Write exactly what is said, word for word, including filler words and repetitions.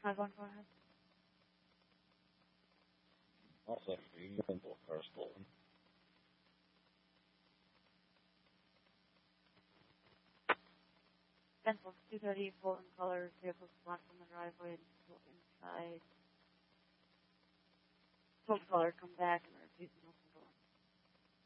Hi, go on, go ahead. Also, you can both cars stolen. Pencil, two thirty, Fulton color, vehicles blocked from the driveway and inside. Fulton color, come back and